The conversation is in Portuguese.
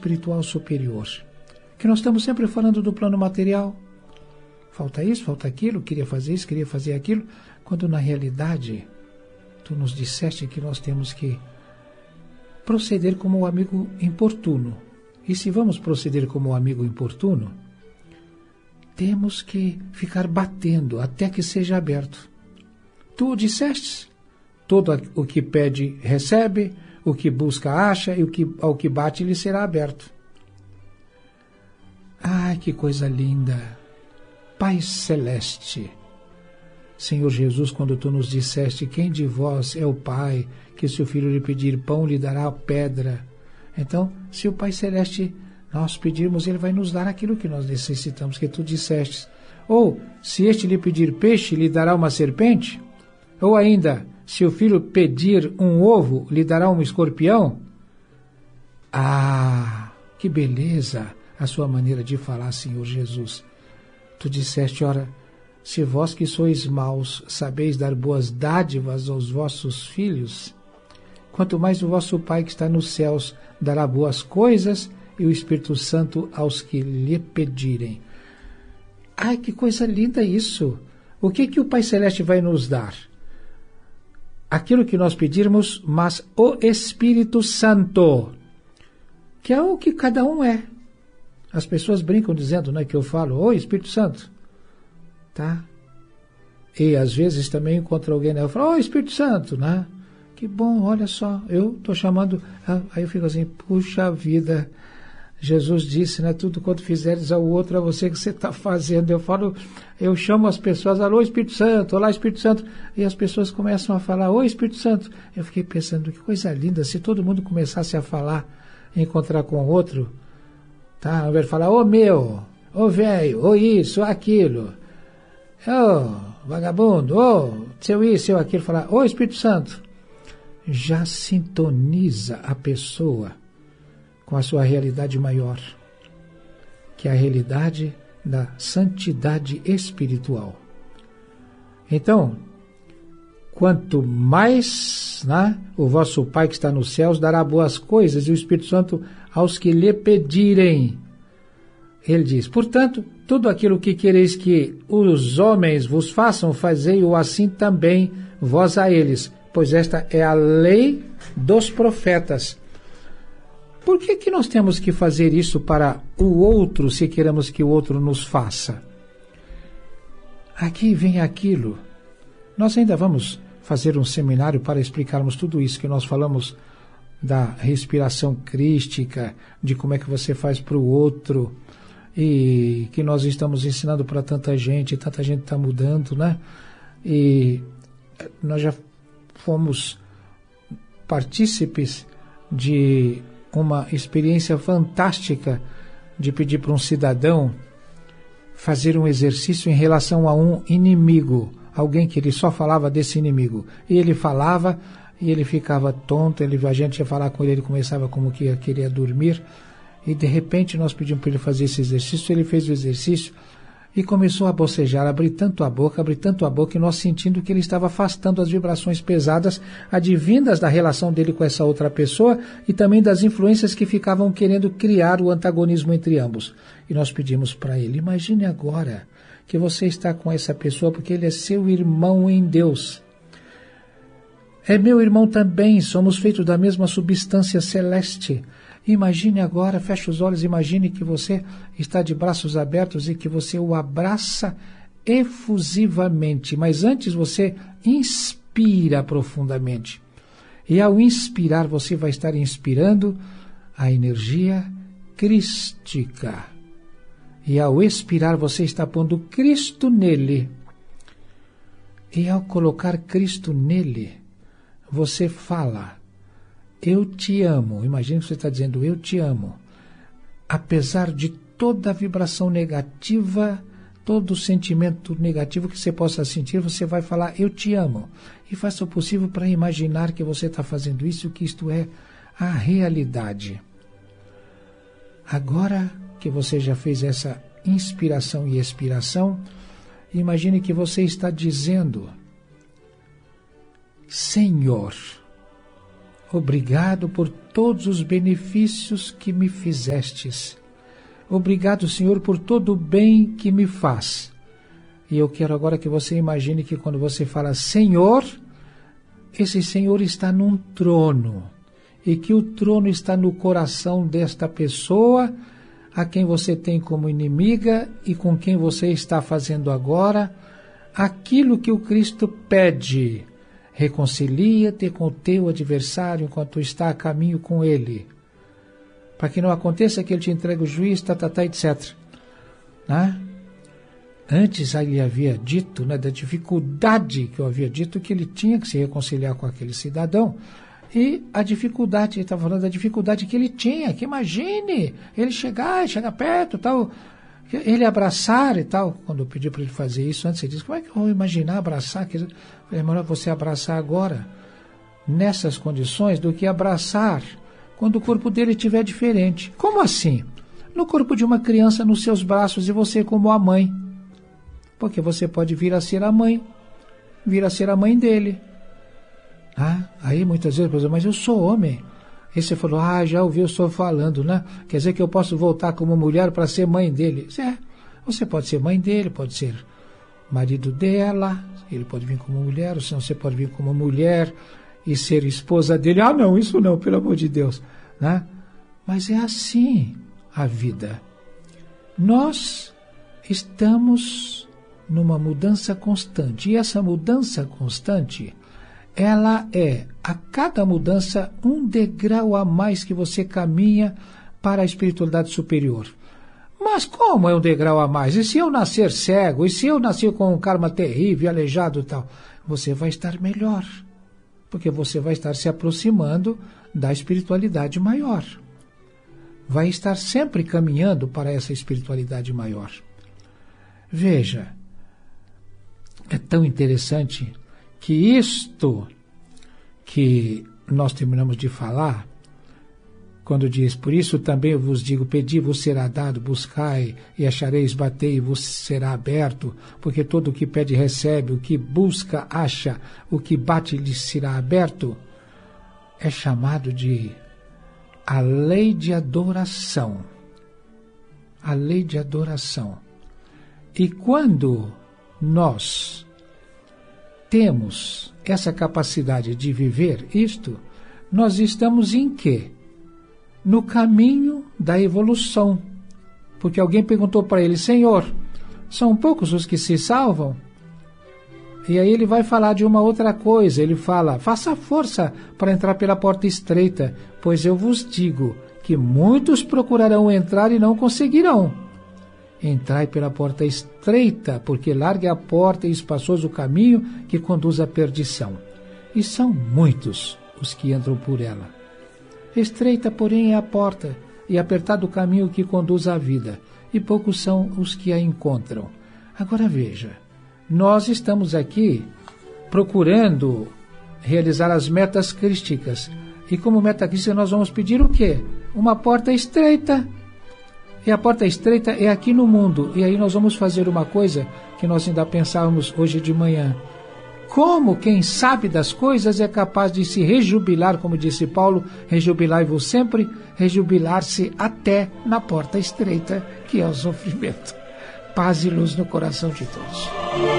espiritual superior. Que nós estamos sempre falando do plano material. Falta isso, falta aquilo, queria fazer isso, queria fazer aquilo, quando na realidade tu nos disseste que nós temos que proceder como o amigo importuno. E se vamos proceder como o amigo importuno, temos que ficar batendo até que seja aberto. Tu disseste, todo o que pede recebe, o que busca acha, e ao que bate lhe será aberto. Ai, que coisa linda! Pai Celeste, Senhor Jesus, quando tu nos disseste, quem de vós é o Pai, que se o Filho lhe pedir pão, lhe dará a pedra. Então, se o Pai Celeste nós pedirmos, Ele vai nos dar aquilo que nós necessitamos, que tu disseste. Ou, se este lhe pedir peixe, lhe dará uma serpente? Ou ainda, se o Filho pedir um ovo, lhe dará um escorpião? Ah, que beleza a sua maneira de falar, Senhor Jesus. Tu disseste, ora, se vós que sois maus sabeis dar boas dádivas aos vossos filhos, quanto mais o vosso Pai que está nos céus dará boas coisas e o Espírito Santo aos que lhe pedirem. Ai, que coisa linda isso! O que o Pai Celeste vai nos dar? Aquilo que nós pedirmos, mas o Espírito Santo, que é o que cada um é. As pessoas brincam dizendo, né, que eu falo, ô Espírito Santo, tá? E às vezes também encontro alguém, né, eu falo, ô Espírito Santo, né? Que bom, olha só, eu estou chamando, aí eu fico assim, puxa vida, Jesus disse, né, tudo quanto fizeres ao outro, a você que você está fazendo. Eu chamo as pessoas, alô Espírito Santo, olá Espírito Santo, e as pessoas começam a falar, ô Espírito Santo. Eu fiquei pensando, que coisa linda, se todo mundo começasse a falar, encontrar com o outro, tá? Ao invés de falar, ô meu, ô velho, ô isso, ô aquilo, ô vagabundo, ô seu isso, seu aquilo, falar, ô Espírito Santo, já sintoniza a pessoa com a sua realidade maior, que é a realidade da santidade espiritual. Então, quanto mais, né, o vosso Pai que está nos céus dará boas coisas e o Espírito Santo aos que lhe pedirem. Ele diz, portanto, tudo aquilo que quereis que os homens vos façam, fazei-o assim também vós a eles, pois esta é a lei dos profetas. Por que nós temos que fazer isso para o outro, se queremos que o outro nos faça? Aqui vem aquilo. Nós ainda vamos fazer um seminário para explicarmos tudo isso que nós falamos da respiração crística, de como é que você faz para o outro, e que nós estamos ensinando para tanta gente está mudando, né? E nós já fomos partícipes de uma experiência fantástica de pedir para um cidadão fazer um exercício em relação a um inimigo, alguém que ele só falava desse inimigo. E ele falava e ele ficava tonto, a gente ia falar com ele começava como que queria dormir, e de repente nós pedimos para ele fazer esse exercício, ele fez o exercício e começou a bocejar, abrir tanto a boca, e nós sentindo que ele estava afastando as vibrações pesadas advindas da relação dele com essa outra pessoa e também das influências que ficavam querendo criar o antagonismo entre ambos. E nós pedimos para ele, imagine agora que você está com essa pessoa porque ele é seu irmão em Deus. É meu irmão também, somos feitos da mesma substância celeste. Imagine agora, feche os olhos, imagine que você está de braços abertos e que você o abraça efusivamente, mas antes você inspira profundamente. E ao inspirar, você vai estar inspirando a energia crística. E ao expirar, você está pondo Cristo nele. E ao colocar Cristo nele, você fala, eu te amo. Imagine que você está dizendo, eu te amo. Apesar de toda a vibração negativa, todo o sentimento negativo que você possa sentir, você vai falar, eu te amo. E faça o possível para imaginar que você está fazendo isso, que isto é a realidade. Agora que você já fez essa inspiração e expiração, imagine que você está dizendo, Senhor, Obrigado por todos os benefícios que me fizestes. Obrigado, Senhor, por todo o bem que me faz. E eu quero agora que você imagine que quando você fala Senhor, esse Senhor está num trono. E que o trono está no coração desta pessoa a quem você tem como inimiga e com quem você está fazendo agora aquilo que o Cristo pede. Reconcilia-te com o teu adversário enquanto está a caminho com ele, para que não aconteça que ele te entregue o juiz, etc. Né? Antes ele havia dito, né, da dificuldade que eu havia dito, que ele tinha que se reconciliar com aquele cidadão. E a dificuldade, ele estava falando da dificuldade que ele tinha, que imagine, ele chegar perto, tal, ele abraçar e tal. Quando eu pedi para ele fazer isso, antes ele disse, como é que eu vou imaginar abraçar? É melhor você abraçar agora, nessas condições, do que abraçar quando o corpo dele estiver diferente. Como assim? No corpo de uma criança nos seus braços e você como a mãe. Porque você pode vir a ser a mãe dele. Aí muitas vezes, por exemplo, mas eu sou homem. Aí você falou, já ouviu o senhor falando, né? Quer dizer que eu posso voltar como mulher para ser mãe dele. Você pode ser mãe dele, pode ser marido dela, ele pode vir como mulher, ou senão você pode vir como mulher e ser esposa dele. Não, isso não, pelo amor de Deus. Né? Mas é assim a vida. Nós estamos numa mudança constante. E essa mudança constante, ela é, a cada mudança, um degrau a mais que você caminha para a espiritualidade superior. Mas como é um degrau a mais? E se eu nascer cego? E se eu nascer com um karma terrível, aleijado e tal? Você vai estar melhor. Porque você vai estar se aproximando da espiritualidade maior. Vai estar sempre caminhando para essa espiritualidade maior. Veja, é tão interessante que isto que nós terminamos de falar, quando diz, por isso também eu vos digo, pedi, vos será dado, buscai e achareis, batei e vos será aberto, porque todo o que pede recebe, o que busca acha, o que bate lhe será aberto, é chamado de a lei de adoração. A lei de adoração. E quando nós temos essa capacidade de viver isto, nós estamos em quê? No caminho da evolução. Porque alguém perguntou para ele, Senhor, são poucos os que se salvam? E aí ele vai falar de uma outra coisa, ele fala, faça força para entrar pela porta estreita, pois eu vos digo que muitos procurarão entrar e não conseguirão. Entrai pela porta estreita, porque larga é a porta e espaçoso o caminho que conduz à perdição. E são muitos os que entram por ela. Estreita, porém, é a porta, e apertado o caminho que conduz à vida, e poucos são os que a encontram. Agora veja, nós estamos aqui procurando realizar as metas crísticas, e como meta crística nós vamos pedir o quê? Uma porta estreita. E a porta estreita é aqui no mundo, e aí nós vamos fazer uma coisa que nós ainda pensávamos hoje de manhã. Como quem sabe das coisas é capaz de se rejubilar, como disse Paulo, rejubilai-vos sempre, rejubilar-se até na porta estreita, que é o sofrimento. Paz e luz no coração de todos.